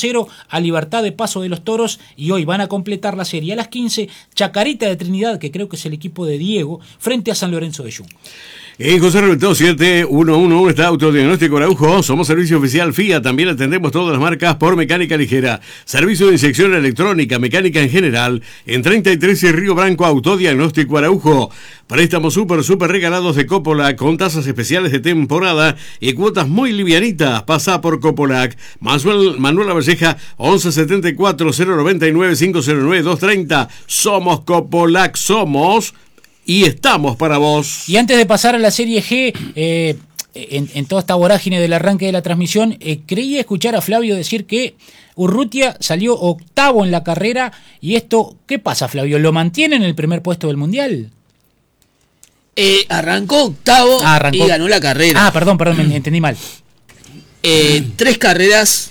4-0 a Libertad de Paso de los Toros y hoy van a completar la serie a las 15, Chacarita de Trinidad, que creo que es el equipo de Diego, frente a San Lorenzo de Yung. En José Reventó 7111 está Autodiagnóstico Araujo. Somos servicio oficial FIA. También atendemos todas las marcas por mecánica ligera. Servicio de inyección electrónica, mecánica en general. En 33 y Río Branco, Autodiagnóstico Araujo. Préstamos súper regalados de Copolac con tasas especiales de temporada y cuotas muy livianitas. Pasa por Copolac. Manuel Lavalleja 1174 099 509 230. Somos Copolac, somos y estamos para vos. Y antes de pasar a la Serie G, en toda esta vorágine del arranque de la transmisión, creí escuchar a Flavio decir que Urrutia salió octavo en la carrera. Y esto, ¿qué pasa, Flavio? ¿Lo mantiene en el primer puesto del Mundial? Arrancó octavo y ganó la carrera. Perdón, me entendí mal. 3 carreras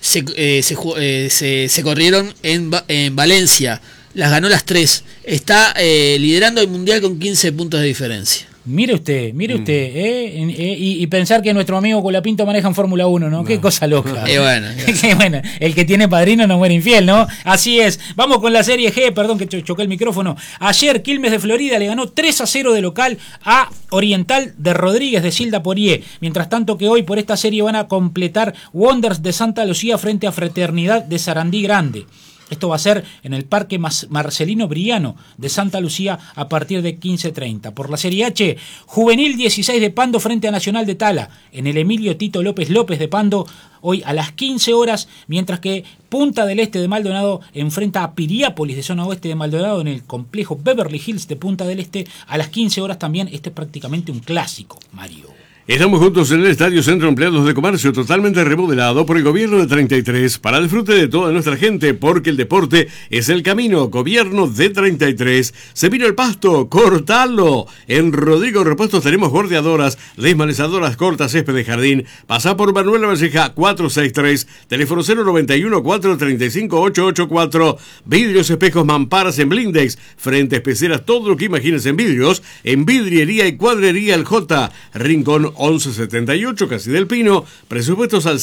se corrieron en Valencia. Las ganó las 3. Está liderando el Mundial con 15 puntos de diferencia. Mire usted, y pensar que nuestro amigo Colapinto maneja en Fórmula 1, ¿no? Qué cosa loca. Bueno, el que tiene padrino no muere infiel, ¿no? Así es. Vamos con la Serie G, perdón que choqué el micrófono. Ayer Quilmes de Florida le ganó 3-0 de local a Oriental de Rodríguez de Silda Poirier. Mientras tanto que hoy por esta serie van a completar Wonders de Santa Lucía frente a Fraternidad de Sarandí Grande. Esto va a ser en el Parque Marcelino Briano de Santa Lucía a partir de 15:30. Por la Serie H, Juvenil 16 de Pando frente a Nacional de Tala, en el Emilio Tito López López de Pando, hoy a las 15 horas, mientras que Punta del Este de Maldonado enfrenta a Piriápolis de zona oeste de Maldonado en el complejo Beverly Hills de Punta del Este a las 15 horas también. Este es prácticamente un clásico, Mario. Estamos juntos en el Estadio Centro Empleados de Comercio, totalmente remodelado por el gobierno de 33, para el disfrute de toda nuestra gente, porque el deporte es el camino. Gobierno de 33. Se vino el pasto, cortalo. En Rodrigo Repuestos tenemos bordeadoras, desmalezadoras, cortas, césped de jardín. Pasa por Manuel Lavalleja 463, teléfono 091 435 884. Vidrios, espejos, mamparas en blindex, frentes, peceras, todo lo que imagines en vidrios. En vidriería y cuadrería El J, Rincón 1178, Casi del Pino. Presupuestos al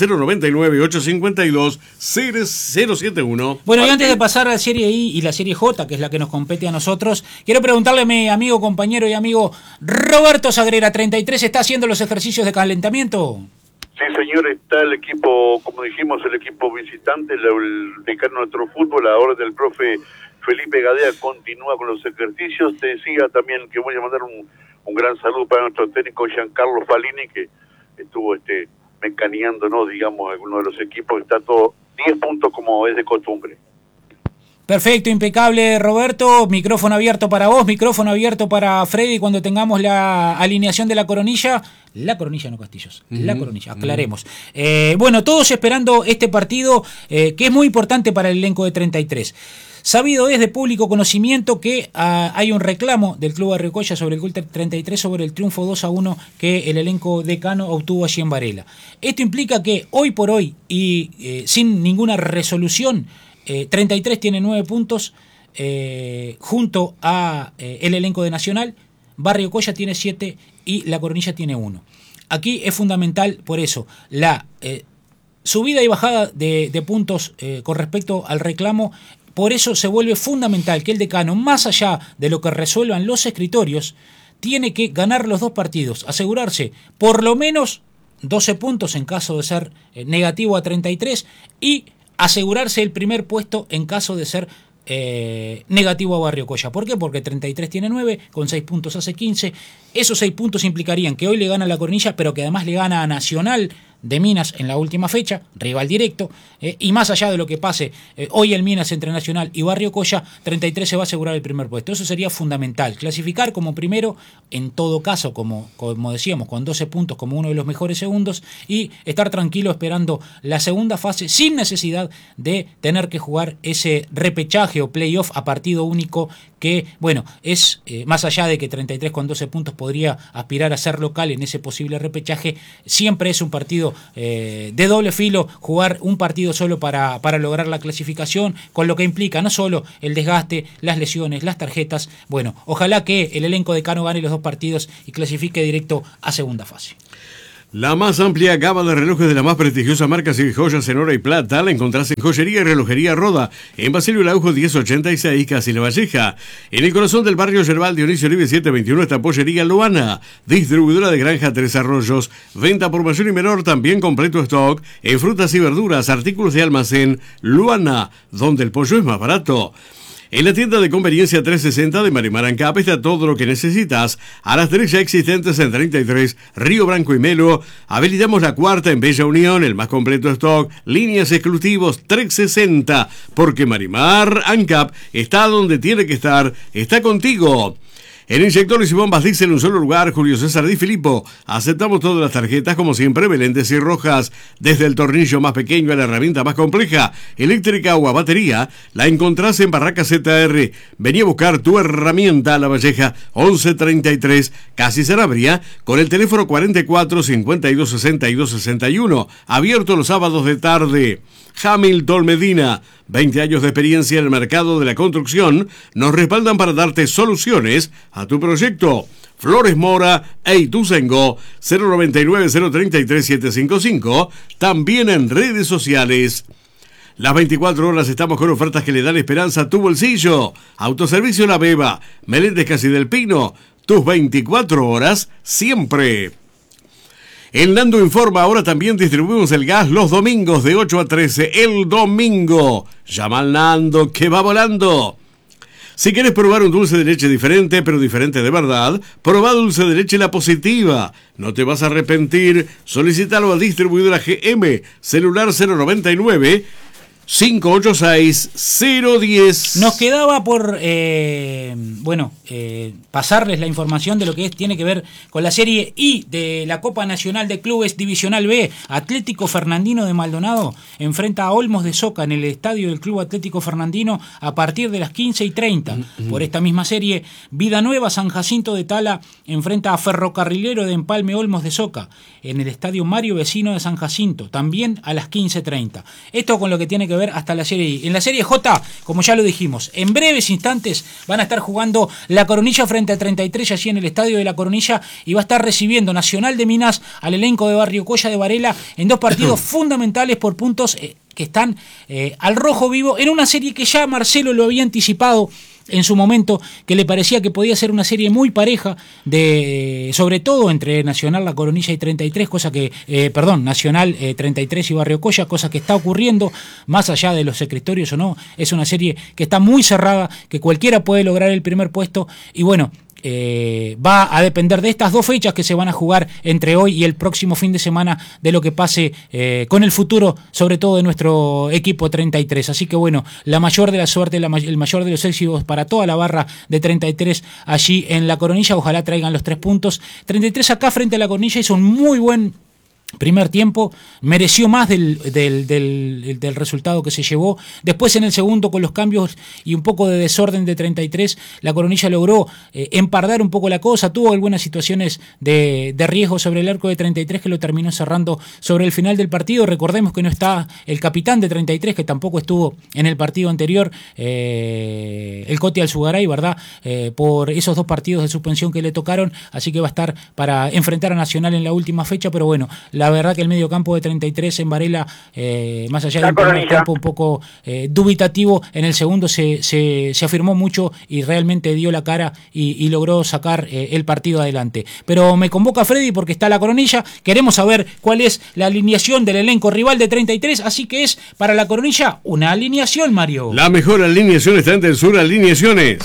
099-852-0071. Bueno, y antes de pasar a la Serie I y la Serie J, que es la que nos compete a nosotros, quiero preguntarle a mi amigo, compañero y amigo Roberto Sagrera, 33, ¿está haciendo los ejercicios de calentamiento? Sí, señor, está el equipo, como dijimos, el equipo visitante, el decano de nuestro fútbol, ahora del profe Felipe Gadea, continúa con los ejercicios. Te decía también que voy a mandar un gran saludo para nuestro técnico Giancarlo Falini, que estuvo mecaneándonos, digamos, alguno de los equipos, que está todo 10 puntos como es de costumbre. Perfecto, impecable, Roberto. Micrófono abierto para vos, micrófono abierto para Freddy cuando tengamos la alineación de la coronilla. La coronilla, no Castillos, la coronilla, aclaremos. Bueno, todos esperando este partido que es muy importante para el elenco de 33. Sabido es de público conocimiento que hay un reclamo del Club Barrio Colla sobre el Club 33 sobre el triunfo 2-1 que el elenco decano obtuvo allí en Varela. Esto implica que hoy por hoy y sin ninguna resolución, 33 tiene 9 puntos junto a el elenco de Nacional, Barrio Colla tiene 7 y La Coronilla tiene 1. Aquí es fundamental por eso la subida y bajada de puntos con respecto al reclamo. Por eso se vuelve fundamental que el decano, más allá de lo que resuelvan los escritorios, tiene que ganar los 2 partidos, asegurarse por lo menos 12 puntos en caso de ser negativo a 33 y asegurarse el primer puesto en caso de ser negativo a Barrio Colla. ¿Por qué? Porque 33 tiene 9, con 6 puntos hace 15. Esos 6 puntos implicarían que hoy le gana a La Coronilla, pero que además le gana a Nacional de Minas en la última fecha, rival directo, y más allá de lo que pase hoy el Minas entre Nacional y Barrio Colla, 33 se va a asegurar el primer puesto. Eso sería fundamental, clasificar como primero, en todo caso, como decíamos, con 12 puntos como uno de los mejores segundos, y estar tranquilo esperando la segunda fase sin necesidad de tener que jugar ese repechaje o playoff a partido único que, bueno, es más allá de que 33 con 12 puntos podría aspirar a ser local en ese posible repechaje, siempre es un partido de doble filo jugar un partido solo para lograr la clasificación, con lo que implica no solo el desgaste, las lesiones, las tarjetas. Bueno, ojalá que el elenco de Cano gane los 2 partidos y clasifique directo a segunda fase. La más amplia gama de relojes de las más prestigiosas marcas y joyas en oro y plata la encontrás en Joyería y Relojería Roda, en Basilio Araujo 1086, casi La Valleja. En el corazón del barrio Yerbal, Dionisio Olive 721, está Pollería Luana, distribuidora de Granja Tres Arroyos. Venta por mayor y menor, también completo stock en frutas y verduras, artículos de almacén. Luana, donde el pollo es más barato. En la tienda de conveniencia 360 de Marimar Ancap está todo lo que necesitas. A las 3 ya existentes en 33, Río Branco y Melo. Habilitamos la cuarta en Bella Unión, el más completo stock. Líneas exclusivos 360, porque Marimar Ancap está donde tiene que estar. Está contigo. En Inyectores y Bombas Diesel, un solo lugar, Julio César Di Filippo. Aceptamos todas las tarjetas, como siempre, Meléndez y Rojas. Desde el tornillo más pequeño a la herramienta más compleja, eléctrica o a batería, la encontrás en Barraca ZR. Vení a buscar tu herramienta a La Valleja, 1133, casi Sanabria, con el teléfono 44 52 62 61. Abierto los sábados de tarde. Hamilton Medina, 20 años de experiencia en el mercado de la construcción, nos respaldan para darte soluciones a tu proyecto. Flores Mora e Ituzaingó, 099-033-755, también en redes sociales. Las 24 horas estamos con ofertas que le dan esperanza a tu bolsillo. Autoservicio La Beba, Meléndez Casi del Pino, tus 24 horas siempre. En Nando Informa ahora también distribuimos el gas los domingos de 8 a 13. El domingo. Llama al Nando que va volando. Si quieres probar un dulce de leche diferente, pero diferente de verdad, probá dulce de leche La Positiva. No te vas a arrepentir. Solicítalo a distribuidora GM. Celular 099 586-010. Nos quedaba por pasarles la información de lo que tiene que ver con la Serie I de la Copa Nacional de Clubes Divisional B. Atlético Fernandino de Maldonado enfrenta a Olmos de Soca en el estadio del Club Atlético Fernandino a partir de las 15:30. Por esta misma serie, Vida Nueva San Jacinto de Tala enfrenta a Ferrocarrilero de Empalme Olmos de Soca en el estadio Mario Vecino de San Jacinto, también a las 15:30. Esto con lo que tiene que ver hasta la Serie I. En la Serie J, como ya lo dijimos, en breves instantes van a estar jugando La Coronilla frente a 33 allí en el estadio de La Coronilla, y va a estar recibiendo Nacional de Minas al elenco de Barrio Colla de Varela en dos partidos fundamentales por puntos que están al rojo vivo, en una serie que ya Marcelo lo había anticipado en su momento, que le parecía que podía ser una serie muy pareja, sobre todo entre Nacional, La Coronilla y 33, Nacional 33 y Barrio Colla, cosa que está ocurriendo, más allá de los escritorios o no. Es una serie que está muy cerrada, que cualquiera puede lograr el primer puesto, y bueno, va a depender de estas dos fechas que se van a jugar entre hoy y el próximo fin de semana, de lo que pase con el futuro, sobre todo de nuestro equipo 33. Así que bueno, la mayor de la suerte, el mayor de los éxitos para toda la barra de 33 allí en La Coronilla. Ojalá traigan los 3 puntos. 33 acá frente a La Coronilla hizo un muy buen primer tiempo, mereció más del resultado que se llevó. Después, en el segundo, con los cambios y un poco de desorden de 33, La Coronilla logró empardar un poco la cosa, tuvo algunas situaciones de riesgo sobre el arco de 33 que lo terminó cerrando sobre el final del partido. Recordemos que no está el capitán de 33, que tampoco estuvo en el partido anterior, el Coti Alzugaray, ¿verdad? Por esos 2 partidos de suspensión que le tocaron, así que va a estar para enfrentar a Nacional en la última fecha. Pero bueno, la verdad que el medio campo de 33 en Varela, más allá del primer tiempo un poco dubitativo, en el segundo se afirmó mucho y realmente dio la cara y logró sacar el partido adelante. Pero me convoca Freddy porque está La Coronilla. Queremos saber cuál es la alineación del elenco rival de 33, así que es para La Coronilla una alineación, Mario. La mejor alineación está en Del Sur Alineaciones.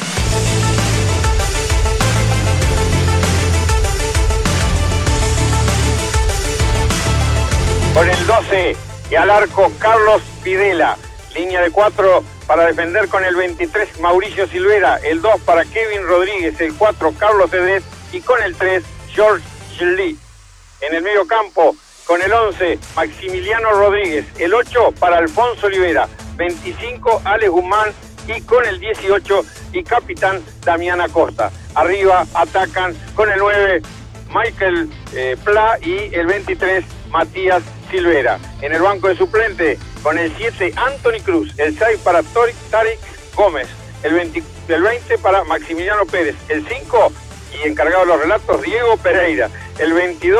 Con el 12 y al arco Carlos Videla. Línea de 4 para defender con el 23 Mauricio Silvera. El 2 para Kevin Rodríguez. El 4 Carlos Edet. Y con el 3 George Lee. En el medio campo con el 11 Maximiliano Rodríguez. El 8 para Alfonso Olivera. 25 Alex Guzmán. Y con el 18 y capitán Damián Acosta. Arriba atacan con el 9 Michael Pla y el 23 Matías Silvera. En el banco de suplente con el 7 Anthony Cruz, el 6 para Tarik Gómez, el 20 para Maximiliano Pérez, el 5 y encargado de los relatos Diego Pereira, el 22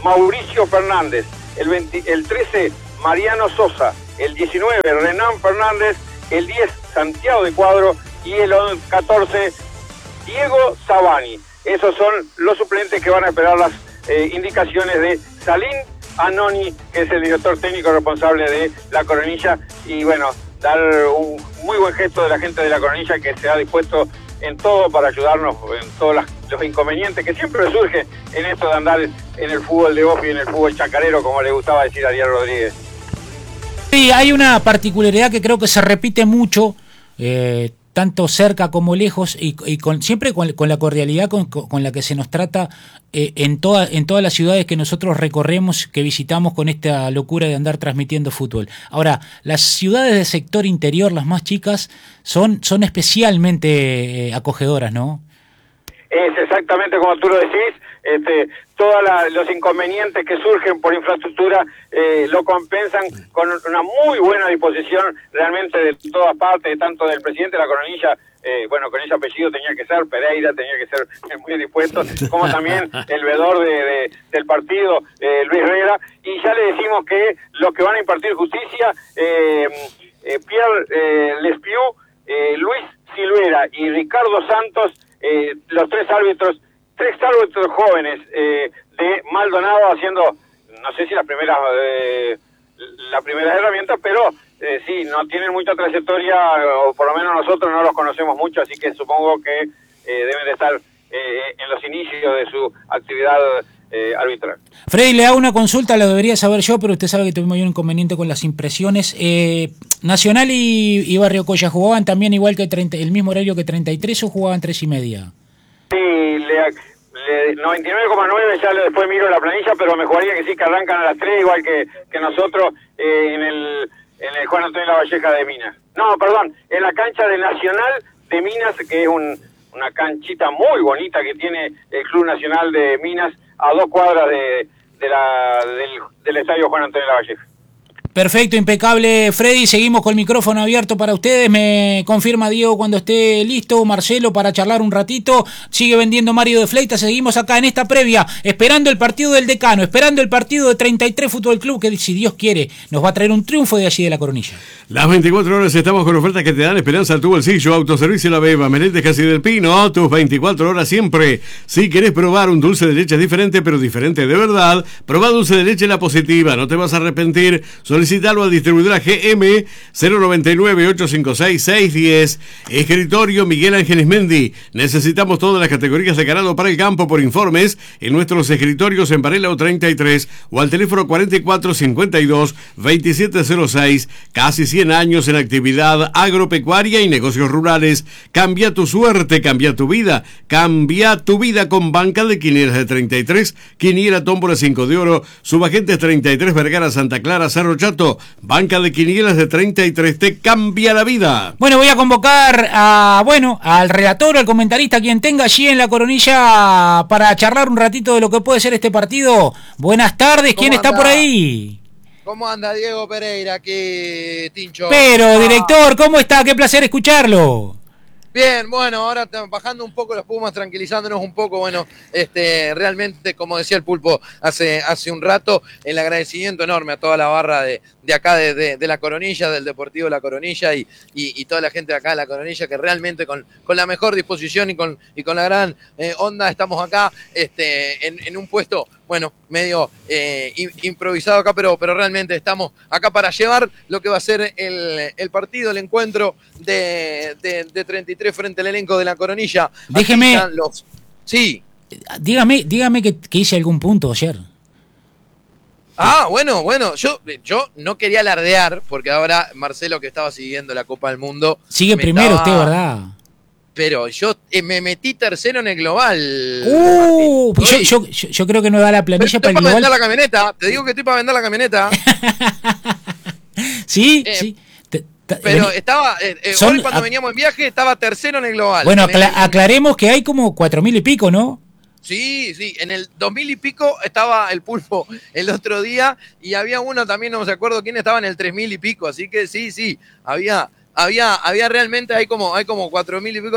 Mauricio Fernández, el 13 Mariano Sosa, el 19 Renan Fernández, el 10 Santiago de Cuadro y el 14 Diego Sabani. Esos son los suplentes que van a esperar las indicaciones de Salim Anoni, que es el director técnico responsable de La Coronilla, y bueno, dar un muy buen gesto de la gente de La Coronilla, que se ha dispuesto en todo para ayudarnos en todos los inconvenientes que siempre surgen en esto de andar en el fútbol de off y en el fútbol chacarero, como le gustaba decir a Ariel Rodríguez. Sí, hay una particularidad que creo que se repite mucho, tanto cerca como lejos, y siempre con la cordialidad con la que se nos trata en todas las ciudades que nosotros recorremos, que visitamos con esta locura de andar transmitiendo fútbol. Ahora, las ciudades del sector interior, las más chicas, son especialmente acogedoras, ¿no? Es exactamente como tú lo decís. Todos los inconvenientes que surgen por infraestructura lo compensan con una muy buena disposición realmente de todas partes, tanto del presidente de La Coronilla, bueno, con ese apellido tenía que ser Pereira, tenía que ser muy dispuesto, como también el veedor del partido, Luis Herrera, y ya le decimos que los que van a impartir justicia, Pierre Lespiu, Luis Silvera y Ricardo Santos, los tres árbitros jóvenes de Maldonado, haciendo, no sé si la primera herramienta, pero sí, no tienen mucha trayectoria, o por lo menos nosotros no los conocemos mucho, así que supongo que deben de estar en los inicios de su actividad arbitral. Freddy, le hago una consulta, la debería saber yo, pero usted sabe que tuvimos un inconveniente con las impresiones. ¿Nacional y Barrio Colla jugaban también igual que el mismo horario que 33 o jugaban 3:30? Sí, 99,9, ya después miro la planilla, pero me jugaría que sí, que arrancan a las 3, igual que nosotros en el Juan Antonio Lavalleja de Minas. No, perdón, en la cancha de Nacional de Minas, que es una canchita muy bonita que tiene el Club Nacional de Minas, a 2 cuadras del estadio Juan Antonio Lavalleja. Perfecto, impecable, Freddy. Seguimos con el micrófono abierto para ustedes. Me confirma Diego cuando esté listo, Marcelo, para charlar un ratito. Sigue vendiendo Mario de Fleita. Seguimos acá en esta previa, esperando el partido del Decano, esperando el partido de 33 Fútbol Club, que si Dios quiere nos va a traer un triunfo de allí de La Coronilla. Las 24 horas estamos con ofertas que te dan esperanza a tu bolsillo. Autoservicio La Beba, Menéndez Casi del Pino, tus 24 horas siempre. Si querés probar un dulce de leche diferente, pero diferente de verdad, probá dulce de leche La Positiva, no te vas a arrepentir. Solicítalo a distribuidora GM 099-856-610. Escritorio Miguel Ángeles Mendi. Necesitamos todas las categorías de ganado para el campo. Por informes en nuestros escritorios en Varela 33 o al teléfono 4452-2706. Casi 100 años en actividad agropecuaria y negocios rurales. Cambia tu suerte, cambia tu vida. Cambia tu vida con Banca de Quinielas de 33, Quiniela Tómbola 5 de Oro, Subagentes 33 Vergara Santa Clara Cerro Chato. Banca de Quinielas de 33 te cambia la vida. Bueno, voy a convocar al relator, al comentarista, quien tenga allí en La Coronilla para charlar un ratito de lo que puede ser este partido. Buenas tardes, ¿quién está por ahí? ¿Cómo anda Diego Pereira? Aquí, Tincho. Pero, director, ¿cómo está? Qué placer escucharlo. Bien, bueno, ahora bajando un poco los Pumas, tranquilizándonos un poco, bueno, realmente, como decía el Pulpo hace un rato, el agradecimiento enorme a toda la barra de acá, de La Coronilla, del Deportivo La Coronilla y toda la gente de acá de La Coronilla, que realmente con la mejor disposición y con la gran onda estamos acá en un puesto, bueno, medio improvisado acá, pero realmente estamos acá para llevar lo que va a ser el partido, el encuentro de 33 frente al elenco de La Coronilla. Déjeme. Sí. Dígame que hice algún punto ayer. Bueno, yo no quería alardear, porque ahora Marcelo, que estaba siguiendo la Copa del Mundo... Sigue primero usted, ¿verdad? Pero yo me metí tercero en el global. Yo creo que no da la planilla para el global. Vender la camioneta. Te digo que estoy para vender la camioneta. Sí. Pero estaba, hoy cuando veníamos en viaje, estaba tercero en el global. Bueno, aclaremos que hay como 4.000 y pico, ¿no? Sí, en el 2000 y pico estaba el Pulpo el otro día y había uno también, no me acuerdo quién estaba en el 3000 y pico, así que sí, había había realmente, hay como 4.000 y pico,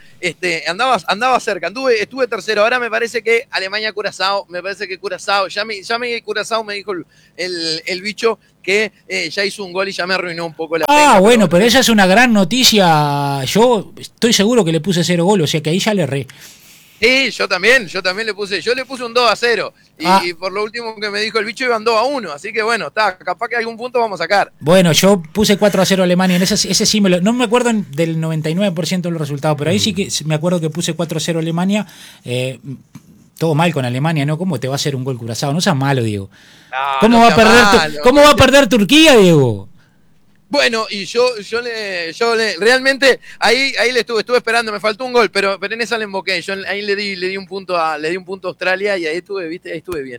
andaba cerca, estuve tercero. Ahora me parece que Alemania-Curazao, ya Curazao me dijo el bicho que ya hizo un gol y ya me arruinó un poco la pena, bueno, pero esa es una gran noticia. Yo estoy seguro que le puse 0 gol, o sea que ahí ya le erré. Sí, yo también le puse un 2-0 y por lo último que me dijo el bicho iban 2-1, así que bueno, capaz que algún punto vamos a sacar. Bueno, yo puse 4-0 Alemania, en ese sí no me acuerdo del 99% de los resultados, pero ahí sí que me acuerdo que puse 4-0 Alemania, todo mal con Alemania, ¿no? ¿Cómo te va a hacer un gol Curazao? No seas malo, Diego. ¿Cómo va a perder Turquía, Diego? Bueno, y yo realmente ahí le estuve esperando, me faltó un gol, pero en esa le emboqué. Yo ahí le di un punto a Australia y ahí estuve bien.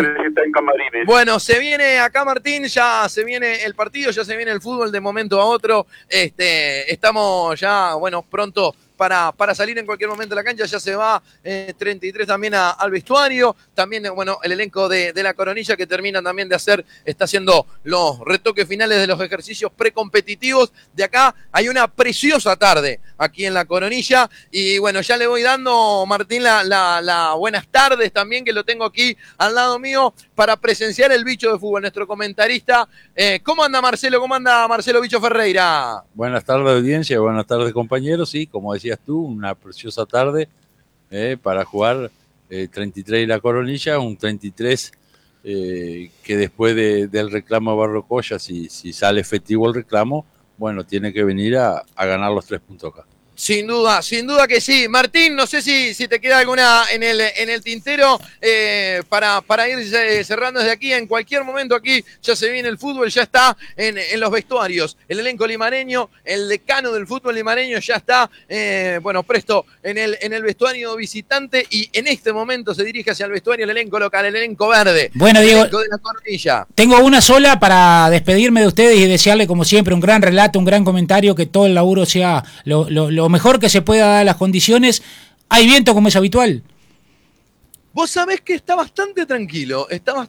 Bueno, se viene acá Martín, ya se viene el partido, ya se viene el fútbol de momento a otro. Estamos ya, bueno, pronto para salir en cualquier momento de la cancha. Ya se va 33 también al vestuario. También, bueno, el elenco de la Coronilla que termina también está haciendo los retoques finales de los ejercicios precompetitivos. De acá hay una preciosa tarde aquí en la Coronilla. Y bueno, ya le voy dando, Martín, la buenas tardes también, que lo tengo aquí al lado mío para presenciar el bicho de fútbol, nuestro comentarista. ¿Cómo anda Marcelo? ¿Cómo anda Marcelo Bicho Ferreira? Buenas tardes, audiencia, buenas tardes, compañeros. Sí, como decías tú, una preciosa tarde para jugar 33 y la Coronilla, un 33 que después del reclamo de Barrocoya, si sale efectivo el reclamo, bueno, tiene que venir a ganar los 3 puntos acá. Sin duda que sí. Martín, no sé si te queda alguna en el tintero para ir cerrando desde aquí. En cualquier momento aquí ya se viene el fútbol, ya está en los vestuarios. El elenco limareño, el decano del fútbol limareño ya está, presto en el vestuario visitante, y en este momento se dirige hacia el vestuario el elenco local, el elenco verde. Bueno, Diego, el elenco de la Coronilla. Tengo una sola para despedirme de ustedes y desearle, como siempre, un gran relato, un gran comentario, que todo el laburo sea lo mejor que se pueda dar las condiciones. ¿Hay viento como es habitual? Vos sabés que está bastante tranquilo.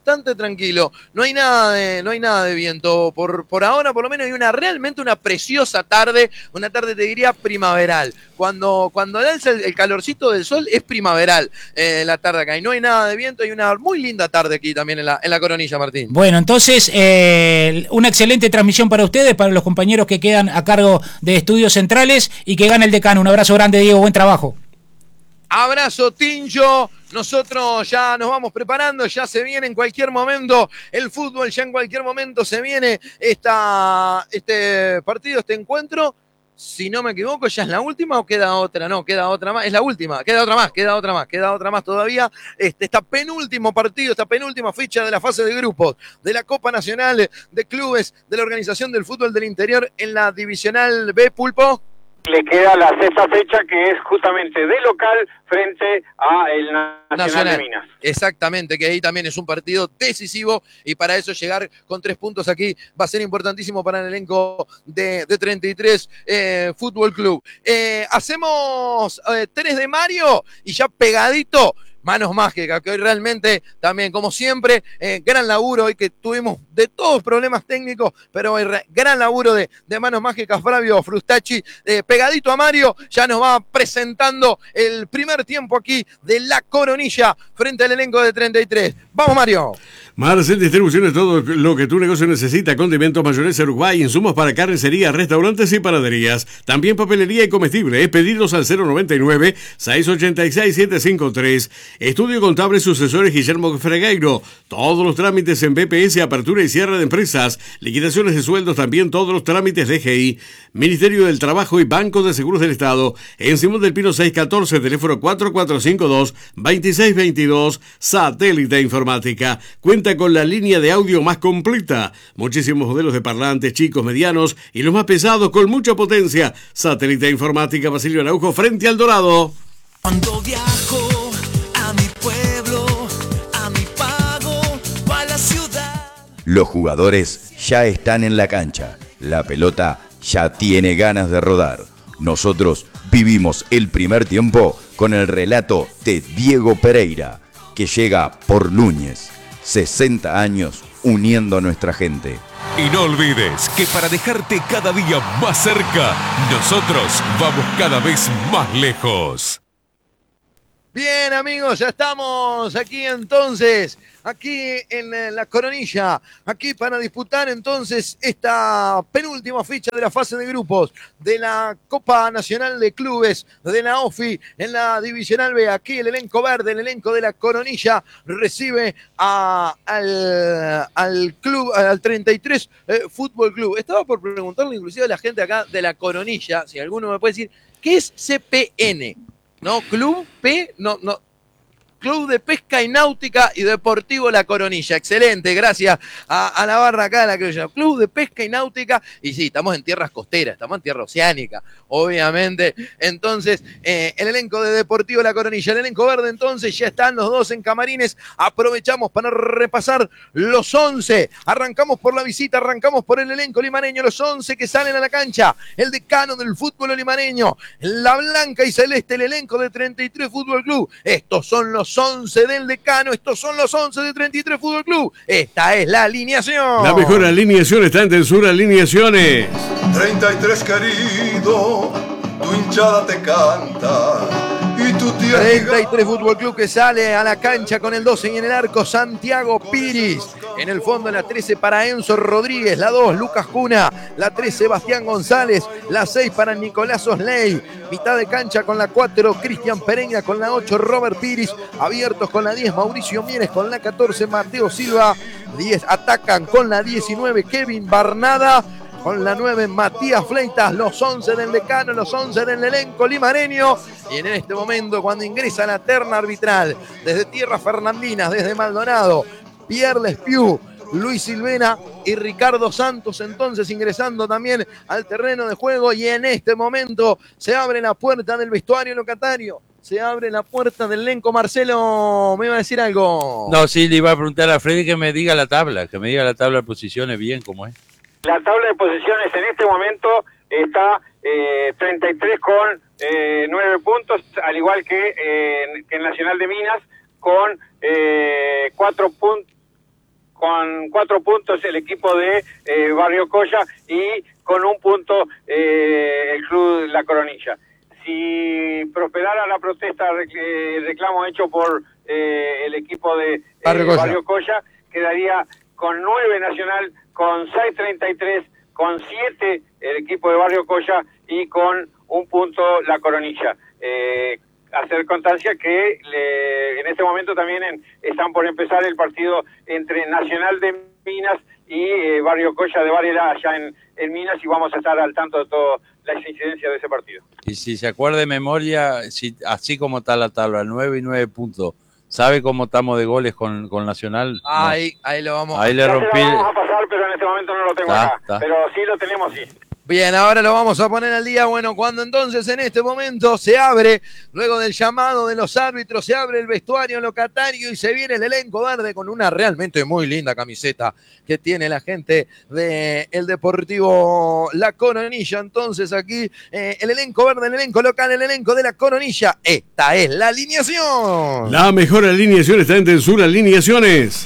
No hay nada de viento. Por ahora, por lo menos, hay realmente una preciosa tarde. Una tarde, te diría, primaveral. Cuando da el calorcito del sol, es primaveral la tarde acá. Y no hay nada de viento. Hay una muy linda tarde aquí también en la Coronilla, Martín. Bueno, entonces, una excelente transmisión para ustedes, para los compañeros que quedan a cargo de Estudios Centrales, y que gane el decano. Un abrazo grande, Diego. Buen trabajo. Abrazo, Tincho. Nosotros ya nos vamos preparando, ya se viene en cualquier momento el fútbol, ya en cualquier momento se viene este partido, este encuentro. Si no me equivoco, ¿ya es la última o queda otra? No, queda otra más, es la última, queda otra más todavía. Está penúltimo partido, esta penúltima fecha de la fase de grupos de la Copa Nacional de Clubes de la Organización del Fútbol del Interior en la Divisional B, Pulpo. Le queda la sexta fecha, que es justamente de local frente a el Nacional de Minas. Exactamente, que ahí también es un partido decisivo, y para eso llegar con 3 puntos aquí va a ser importantísimo para el elenco de 33 Fútbol Club. Hacemos 3 de Mario y ya pegadito Manos Mágicas, que hoy realmente también, como siempre, gran laburo hoy, que tuvimos de todos problemas técnicos, pero hoy gran laburo de Manos Mágicas, Flavio Frustacci, pegadito a Mario, ya nos va presentando el primer tiempo aquí de la Coronilla frente al elenco de 33. ¡Vamos, Mario! Marcel Distribución es todo lo que tu negocio necesita: condimentos, mayonesa Uruguay, insumos para carnicería, restaurantes y panaderías. También papelería y comestibles. Pedidos al 099-686-753. Estudio Contable Sucesores Guillermo Fregueiro. Todos los trámites en BPS, apertura y cierre de empresas. Liquidaciones de sueldos, también todos los trámites de DGI. Ministerio del Trabajo y Banco de Seguros del Estado. En Simón del Pino 614, teléfono 4452-2622. Satélite Informática. Cuenta con la línea de audio más completa. Muchísimos modelos de parlantes, chicos, medianos y los más pesados con mucha potencia. Satélite Informática, Basilio Araujo, frente al Dorado. Cuando viajo a mi pueblo, a mi pago, a la ciudad. Los jugadores ya están en la cancha. La pelota ya tiene ganas de rodar. Nosotros vivimos el primer tiempo con el relato de Diego Pereira, que llega por Núñez. 60 años uniendo a nuestra gente. Y no olvides que para dejarte cada día más cerca, nosotros vamos cada vez más lejos. Bien, amigos, ya estamos aquí entonces, aquí en la Coronilla, aquí para disputar entonces esta penúltima fecha de la fase de grupos de la Copa Nacional de Clubes de la OFI en la Divisional B. Aquí el elenco verde, el elenco de la Coronilla recibe al club, al 33 Fútbol Club. Estaba por preguntarle inclusive a la gente acá de la Coronilla, si alguno me puede decir, ¿qué es CPN? No, Club P, no. Club de Pesca y Náutica y Deportivo La Coronilla. Excelente, gracias a la barra acá de la Coronilla. Club de Pesca y Náutica. Y sí, estamos en tierras costeras, estamos en tierra oceánica, obviamente. Entonces, el elenco de Deportivo La Coronilla, el elenco verde, entonces ya están los dos en camarines. Aprovechamos para repasar los 11. Arrancamos por la visita, arrancamos por el elenco limareño. Los 11 que salen a la cancha. El decano del fútbol limareño. La blanca y celeste, el elenco de 33 Fútbol Club. Estos son los 11 del decano, estos son los 11 de 33 Fútbol Club. Esta es la alineación. La mejor alineación está en Tensur Alineaciones. 33 querido, tu hinchada te canta y tu tierra. 33 Fútbol Club que sale a la cancha con el 12 y en el arco Santiago Piris. En el fondo la 13 para Enzo Rodríguez, la 2 Lucas Cuna, la 3 Sebastián González, la 6 para Nicolás Osley, mitad de cancha con la 4 Cristian Pereña, con la 8 Robert Piris, abiertos con la 10 Mauricio Mieres, con la 14 Mateo Silva, 10 atacan con la 19 Kevin Barnada, con la 9 Matías Fleitas, los 11 del decano, los 11 del elenco limareño. Y en este momento, cuando ingresa la terna arbitral, desde Tierras Fernandinas, desde Maldonado, Pierre Lespiu, Luis Silvena y Ricardo Santos, entonces ingresando también al terreno de juego. Y en este momento se abre la puerta del vestuario locatario. Se abre la puerta del elenco. Marcelo, ¿me iba a decir algo? No, sí, le iba a preguntar a Freddy que me diga la tabla de posiciones bien como es. La tabla de posiciones en este momento está 33 con 9 puntos, al igual que el Nacional de Minas, con 4 puntos. Con 4 puntos el equipo de Barrio Colla y con 1 punto el Club La Coronilla. Si prosperara la protesta, reclamo hecho por el equipo de Barrio Colla, quedaría con 9 Nacional, con 6 33, con 7 el equipo de Barrio Colla y con 1 punto La Coronilla. Hacer constancia que en este momento también están por empezar el partido entre Nacional de Minas y Barrio Colla de Varela allá en Minas, y vamos a estar al tanto de todas las incidencias de ese partido. Y si se acuerda de memoria, así como está la tabla, 9 y 9 puntos, ¿sabe cómo estamos de goles con Nacional? Ahí lo vamos. Ahí le rompí. Lo vamos a pasar, pero en este momento no lo tengo acá. Pero sí lo tenemos, sí. Bien, ahora lo vamos a poner al día. Bueno, cuando entonces en este momento se abre, luego del llamado de los árbitros, se abre el vestuario locatario y se viene el elenco verde con una realmente muy linda camiseta que tiene la gente del Deportivo La Coronilla. Entonces aquí el elenco verde, el elenco local, el elenco de La Coronilla. Esta es la alineación. La mejor alineación está en Tensur Alineaciones.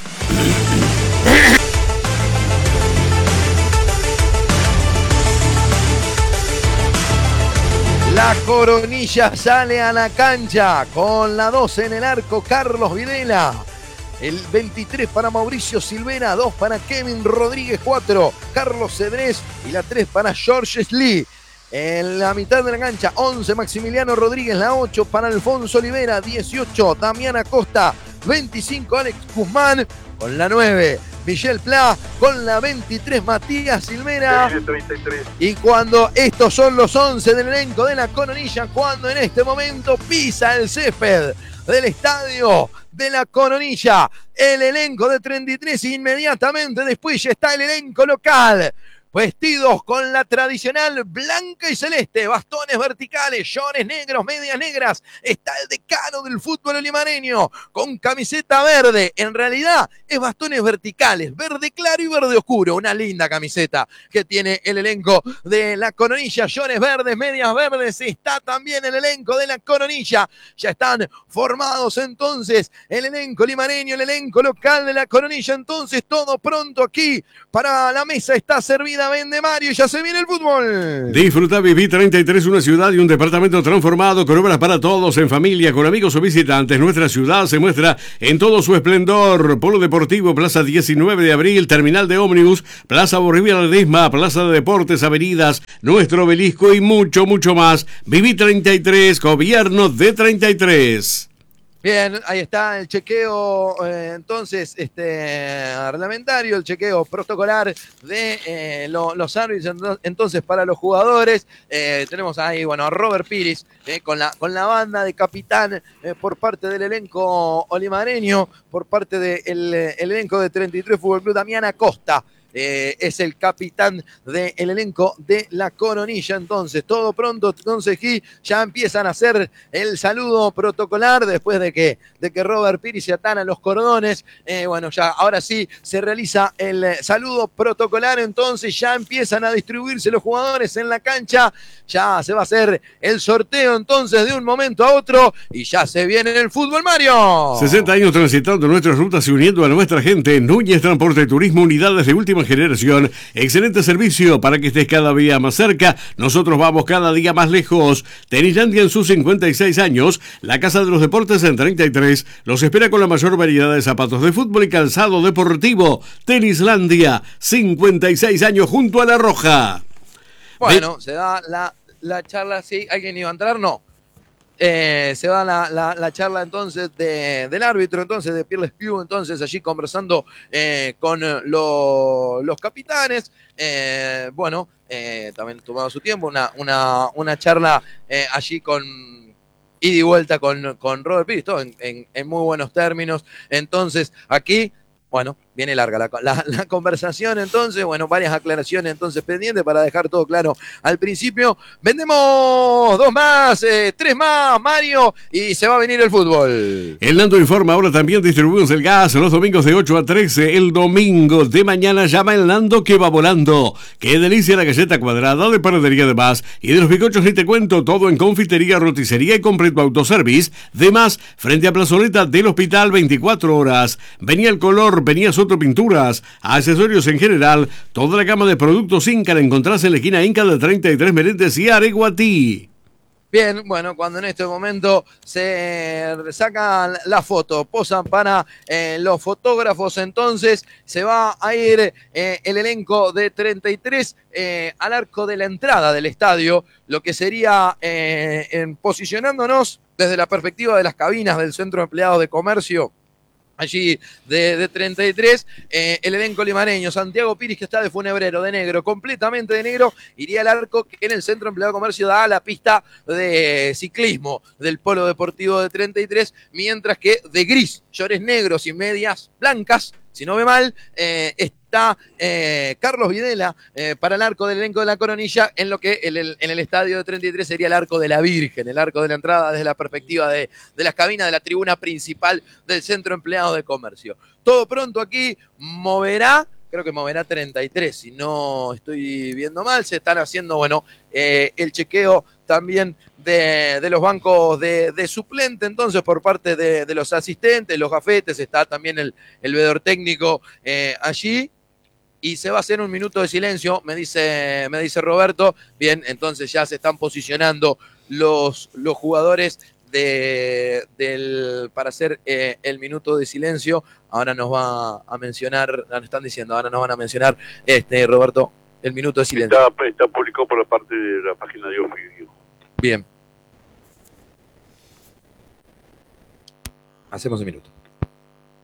La Coronilla sale a la cancha con la 12 en el arco, Carlos Videla. El 23 para Mauricio Silvera, 2 para Kevin Rodríguez, 4 Carlos Cedrés y la 3 para George Slee. En la mitad de la cancha, 11 Maximiliano Rodríguez, la 8 para Alfonso Olivera, 18 Damián Acosta, 25 Alex Guzmán, con la 9 Michel Pla, con la 23 Matías Silvera. 33. Y cuando estos son los 11 del elenco de La Coronilla, cuando en este momento pisa el césped del estadio de La Coronilla, el elenco de 33, inmediatamente después ya está el elenco local. vestidos con la tradicional blanca y celeste, bastones verticales, shorts negros, medias negras. Está el decano del fútbol limareño con camiseta verde. En realidad es bastones verticales, verde claro y verde oscuro. Una linda camiseta que tiene el elenco de la Coronilla, shorts verdes, medias verdes. Está también el elenco de la Coronilla. Ya están formados entonces el elenco limareño, el elenco local de la Coronilla. Entonces todo pronto aquí para la mesa está servida Vende Mario y ya se viene el fútbol. Disfruta Viví 33, una ciudad y un departamento transformado con obras para todos, en familia, con amigos o visitantes. Nuestra ciudad se muestra en todo su esplendor. Polo Deportivo, Plaza 19 de Abril, Terminal de Ómnibus, Plaza Bolívar Ledesma, Plaza de Deportes, Avenidas, nuestro obelisco y mucho, mucho más. Viví 33, Gobierno de 33. Bien, ahí está el chequeo, entonces, reglamentario, el chequeo protocolar de los árbitros, entonces, para los jugadores. Tenemos ahí, bueno, a Robert Piris, con la banda de capitán por parte del elenco olimareño, por parte del elenco de 33 Fútbol Club, Damián Acosta. Es el capitán del elenco de la Coronilla. Entonces, todo pronto, entonces aquí ya empiezan a hacer el saludo protocolar después de que Robert Piri se atana los cordones. Bueno, ya ahora sí se realiza el saludo protocolar. Entonces ya empiezan a distribuirse los jugadores en la cancha. Ya se va a hacer el sorteo entonces de un momento a otro y ya se viene el fútbol, Mario. 60 años transitando nuestras rutas y uniendo a nuestra gente. Núñez Transporte y Turismo, unidades de última generación, excelente servicio para que estés cada día más cerca. Nosotros vamos cada día más lejos. Tenislandia en sus 56 años, la Casa de los Deportes en 33, los espera con la mayor variedad de zapatos de fútbol y calzado deportivo. Tenislandia, 56 años junto a La Roja. Bueno, se da la charla, sí, ¿alguien iba a entrar? No. Se da la charla entonces del árbitro, entonces de Pierre Lespiu, entonces allí conversando con los capitanes. Bueno, también tomado su tiempo, una charla allí con ida y vuelta con Robert Pires, todo en muy buenos términos. Entonces aquí, bueno, viene larga la conversación, entonces, bueno, varias aclaraciones entonces pendientes para dejar todo claro al principio. Vendemos 2 más, 3 más, Mario, y se va a venir el fútbol. El Nando informa, ahora también distribuimos el gas los domingos de 8 a 13. El domingo de mañana llama el Nando que va volando. Qué delicia la galleta cuadrada de Panadería de Más. Y de los bizcochos ni te cuento, todo en confitería, roticería y completo autoservice. De Más, frente a Plazoleta del Hospital, 24 horas. Venía el color, venía Pinturas, accesorios en general, toda la gama de productos Inca la encontrás en la esquina Inca de 33 Meléndez y Areguatí. Bien, bueno, cuando en este momento se sacan la foto, posan para los fotógrafos, entonces se va a ir el elenco de 33 al arco de la entrada del estadio, lo que sería posicionándonos desde la perspectiva de las cabinas del Centro de Empleados de Comercio. Allí de 33, el elenco limareño, Santiago Piris, que está de funebrero, de negro, completamente de negro, iría al arco que en el Centro de Empleado de Comercio da a la pista de ciclismo del Polo Deportivo de 33, mientras que de gris, shorts negros y medias blancas, si no ve mal, está Carlos Videla para el arco del elenco de la Coronilla, en lo que en el estadio de 33 sería el arco de la Virgen, el arco de la entrada desde la perspectiva de las cabinas de la tribuna principal del Centro Empleado de Comercio. Todo pronto aquí moverá, creo que moverá 33, si no estoy viendo mal, se están haciendo, bueno, el chequeo también de los bancos de suplente, entonces por parte de los asistentes, los gafetes, está también el veedor técnico allí, y se va a hacer un minuto de silencio, me dice Roberto. Bien, entonces ya se están posicionando los jugadores para hacer el minuto de silencio. Ahora nos va a mencionar, nos están diciendo, ahora nos van a mencionar, Roberto, el minuto de silencio. Está publicado por la parte de la página de Ofidio. Bien. Hacemos un minuto.